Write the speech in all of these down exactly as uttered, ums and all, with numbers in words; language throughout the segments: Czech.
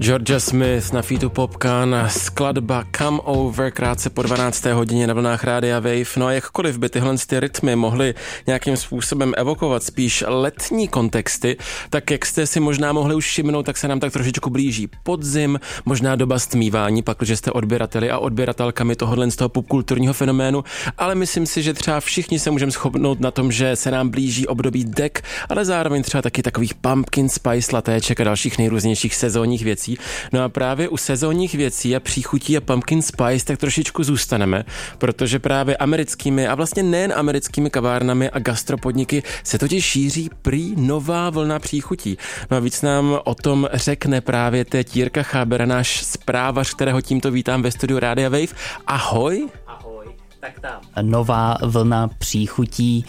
Georgia Smith na featu Popcan, skladba Come Over krátce po dvanácté hodině na vlnách Rádia Wave. No a jakkoliv by tyhle ty rytmy mohly nějakým způsobem evokovat spíš letní kontexty, tak jak jste si možná mohli už všimnout, tak se nám tak trošičku blíží podzim, možná doba stmívání, pakliže jste odběrateli a odběratelkami tohohle z toho popkulturního fenoménu, ale myslím si, že třeba všichni se můžeme shodnout na tom, že se nám blíží období dek, ale zároveň třeba taky takových pumpkin spice latéček a dalších nejrůznějších sezónních věcí. No a právě u sezónních věcí a příchutí a pumpkin spice tak trošičku zůstaneme, protože právě americkými a vlastně nejen americkými kavárnami a gastropodniky se totiž šíří prý nová vlna příchutí. No a víc nám o tom řekne právě teď Jirka Chábera, náš zprávař, kterého tímto vítám ve studiu Rádia Wave. Ahoj! Ahoj, tak tam. Nová vlna příchutí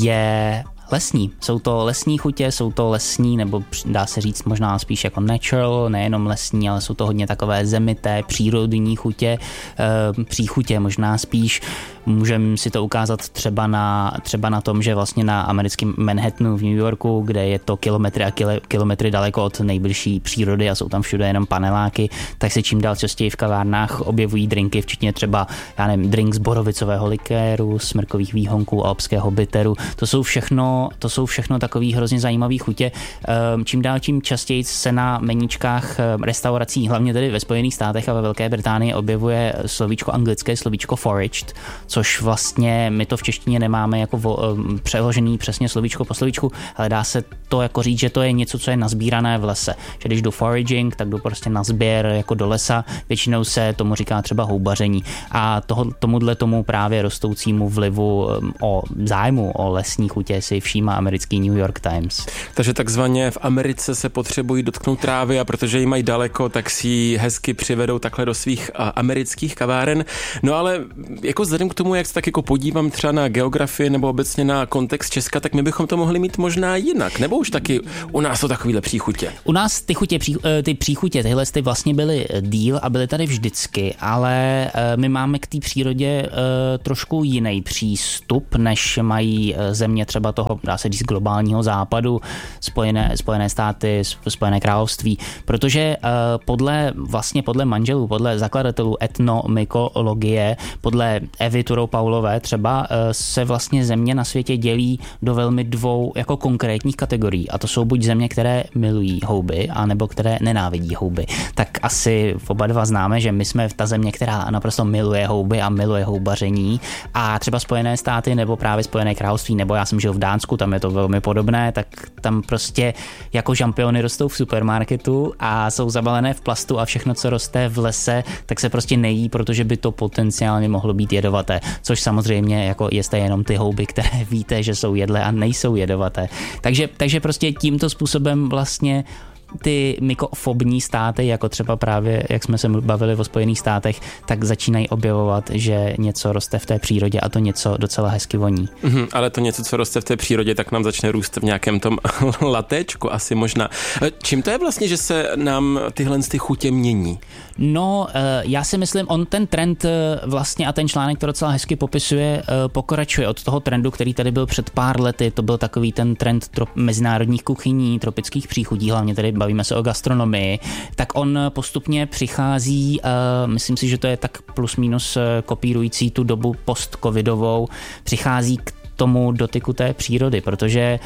je lesní. Jsou to lesní chutě, jsou to lesní, nebo dá se říct možná spíš jako natural, nejenom lesní, ale jsou to hodně takové zemité, přírodní chutě, e, příchutě možná spíš. Můžeme si to ukázat třeba na, třeba na tom, že vlastně na americkém Manhattanu v New Yorku, kde je to kilometry a kile, kilometry daleko od nejbližší přírody a jsou tam všude jenom paneláky, tak se čím dál častěji v kavárnách objevují drinky, včetně třeba, já nevím, drink z borovicového likéru, smrkových výhonků, alpského bitteru. To jsou všechno To jsou všechno takový hrozně zajímavý chutě. Čím dál tím častěji se na meníčkách restaurací, hlavně tedy ve Spojených státech a ve Velké Británii, objevuje slovíčko anglické, slovíčko foraged, což vlastně my to v češtině nemáme jako vo, přeložený přesně slovíčko po slovíčku, ale dá se to jako říct, že to je něco, co je nazbírané v lese. Že když jdu foraging, tak jdu prostě na sběr jako do lesa. Většinou se tomu říká třeba houbaření. A toho, tomuhle tomu právě rostoucímu vlivu o zájmu o lesní chutě si všímá americký New York Times. Takže takzvaně v Americe se potřebují dotknout trávy a protože ji mají daleko, tak si ji hezky přivedou takhle do svých a, amerických kaváren. No ale jako vzhledem k tomu, jak se tak jako podívám třeba na geografii nebo obecně na kontext Česka, tak my bychom to mohli mít možná jinak, nebo už taky u nás jsou takovýhle příchutě? U nás ty chutě, pří, ty příchutě, tyhle ty vlastně byly díl a byly tady vždycky, ale my máme k té přírodě trošku jiný přístup, než mají země třeba toho, dá se říct, globálního západu, Spojené, Spojené státy, Spojené království, protože uh, podle vlastně podle manželů, podle zakladatelů etnomykologie, podle Evy Turou-Paulové třeba uh, se vlastně země na světě dělí do velmi dvou jako konkrétních kategorií, a to jsou buď země, které milují houby, anebo které nenávidí houby. Tak asi oba dva známe, že my jsme ta země, která naprosto miluje houby a miluje houbaření, a třeba Spojené státy nebo právě Spojené království, nebo já jsem žil v Dánsku, tam je to velmi podobné, tak tam prostě jako žampiony rostou v supermarketu a jsou zabalené v plastu a všechno, co roste v lese, tak se prostě nejí, protože by to potenciálně mohlo být jedovaté, což samozřejmě jako jste jenom ty houby, které víte, že jsou jedlé a nejsou jedovaté. Takže, takže prostě tímto způsobem vlastně ty mykofobní státy, jako třeba právě, jak jsme se bavili o Spojených státech, tak začínají objevovat, že něco roste v té přírodě a to něco docela hezky voní. Mm, ale to něco, co roste v té přírodě, tak nám začne růst v nějakém tom latéčku asi možná. Čím to je vlastně, že se nám tyhle ty chutě mění? No, já si myslím, on ten trend vlastně a ten článek to docela hezky popisuje, pokračuje od toho trendu, který tady byl před pár lety. To byl takový ten trend trop- mezinárodních kuchyní, tropických příchutí, hlavně tady bavíme se o gastronomii, tak on postupně přichází, uh, myslím si, že to je tak plus minus kopírující tu dobu post-covidovou, přichází k tomu dotyku té přírody, protože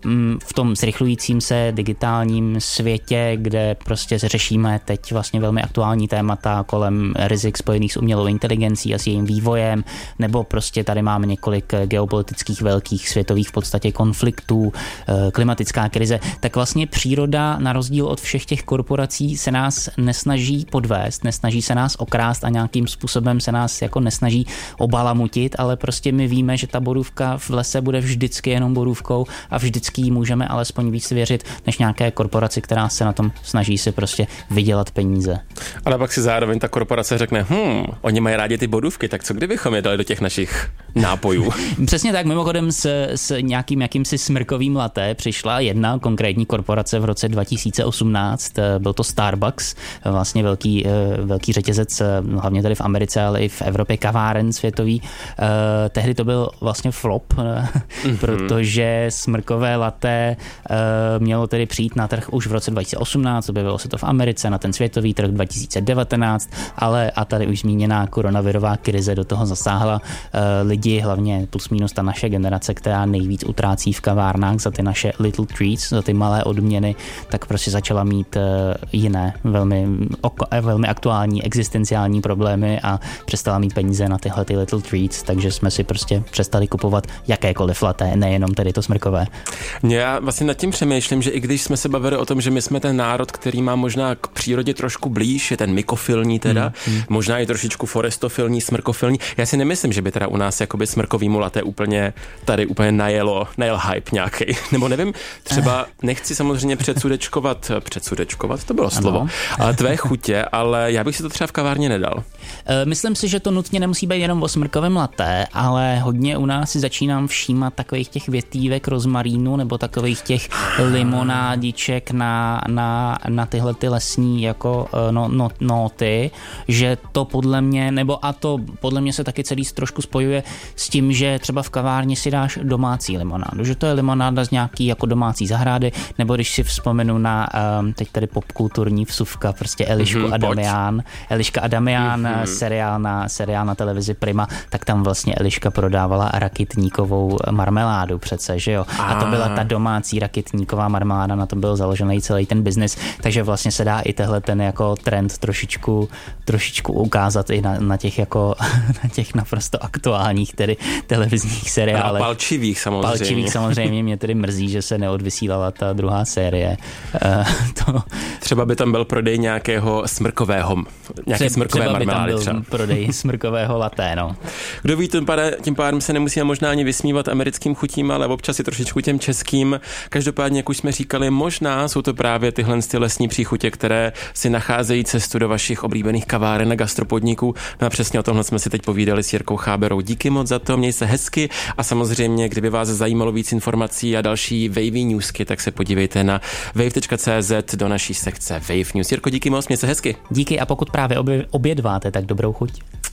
v tom zrychlujícím se digitálním světě, kde prostě řešíme teď vlastně velmi aktuální témata kolem rizik spojených s umělou inteligencí a s jejím vývojem, nebo prostě tady máme několik geopolitických velkých světových v podstatě konfliktů, klimatická krize, tak vlastně příroda na rozdíl od všech těch korporací se nás nesnaží podvést, nesnaží se nás okrást a nějakým způsobem se nás jako nesnaží obalamutit, ale prostě my víme, že ta borůvka v lese bude vždycky jenom borůvkou a vždycky jí můžeme alespoň víc věřit, než nějaké korporaci, která se na tom snaží si prostě vydělat peníze. Ale pak si zároveň ta korporace řekne, hm, oni mají rádi ty borůvky, tak co kdybychom je dali do těch našich nápojů. Přesně tak, mimochodem s, s nějakým jakýmsi smrkovým latte přišla jedna konkrétní korporace v roce dva tisíce osmnáct, byl to Starbucks, vlastně velký, velký řetězec, hlavně tady v Americe, ale i v Evropě kaváren světový. Tehdy to byl vlastně flop, mm-hmm. protože smrkové latte mělo tedy přijít na trh už v roce dva tisíce osmnáct, objevilo se to v Americe, na ten světový trh dva tisíce devatenáct, ale a tady už zmíněná koronavirová krize do toho zasáhla lidi, hlavně plus minus ta naše generace, která nejvíc utrácí v kavárnách za ty naše little treats, za ty malé odměny, tak prostě začala mít jiné velmi, velmi aktuální existenciální problémy a přestala mít peníze na tyhle ty little treats, takže jsme si prostě přestali kupovat jakékoliv latte, nejenom tedy to smrkové. Já vlastně nad tím přemýšlím, že i když jsme se bavili o tom, že my jsme ten národ, který má možná k přírodě trošku blíž, je ten mykofilní teda, mm, mm. možná i trošičku forestofilní, smrkofilní. Já si nemyslím, že by teda u nás jakoby smrkovýmu latte úplně tady úplně najelo, najel hype nějaký. Nebo nevím, třeba nechci samozřejmě předsudečkovat, předsudečkovat, to bylo slovo, ano. ale tvé chutě, ale já bych si to třeba v kavárně nedal. Myslím si, že to nutně nemusí být jenom o smrkovém latte, ale hodně u nás si začínám všímat takových těch větívek rozmarínu nebo takových těch limonádiček na, na, na tyhle ty lesní jako no, no, noty, že to podle mě, nebo a to podle mě se taky celý trošku spojuje s tím, že třeba v kavárně si dáš domácí limonádu, že to je limonáda z nějaký jako domácí zahrady, nebo když si vzpomenu na um, teď tady popkulturní vsuvka, prostě Elišku mm-hmm, a Damián, Eliška a Damián, mm-hmm. seriál, na, seriál na televizi Prima, tak tam vlastně Eliška prodávala rakitníkovou marmeládu přece, že jo? A to byla ta domácí rakitníková marmeláda, na to byl založený celý ten biznis, takže vlastně se dá i tehle ten jako trend trošičku, trošičku ukázat i na, na těch jako na těch naprosto aktuálních tedy televizních seriálech. A palčivých samozřejmě. Palčivých samozřejmě, mě tedy mrzí, že se neodvysílala ta druhá série. Uh, to... Třeba by tam byl prodej nějakého smrkového, nějaké Tře- smrkové marmelády. Třeba by tam byl prodej smrkového latte, no. Kdo ví, tím pádem, tím pádem se nemusíme možná ani vysmívat americkým chutím, ale občas i trošičku těm českým. Každopádně, jak už jsme říkali, možná jsou to právě tyhle ty lesní příchutě, které si nacházejí cestu do vašich oblíbených kaváren a gastropodniků. No a přesně o tomhle jsme si teď povídali s Jirkou Cháberou. Díky moc za to, měj se hezky a samozřejmě, kdyby vás zajímalo víc informací a další Wavy newsky, tak se podívejte na wave tečka cé zet do naší sekce Wave News. Jirko, díky moc, měj se hezky. Díky a pokud právě obě, obědváte, tak dobrou chuť.